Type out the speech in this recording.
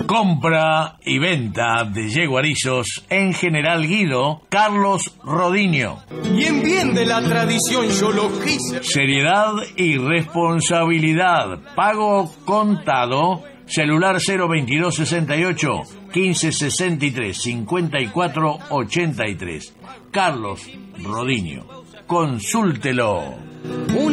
Compra y venta de yeguarizos en General Guido, Carlos Rodiño. Y en bien de la tradición yo lo quise. Seriedad y responsabilidad. Pago contado. Celular 022 68 15 63 54 83. Carlos Rodiño. Consúltelo. Una